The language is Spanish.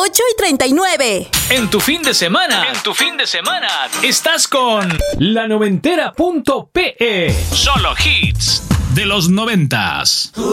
38:39. En tu fin de semana, estás con lanoventera.pe. Solo hits de los 90s.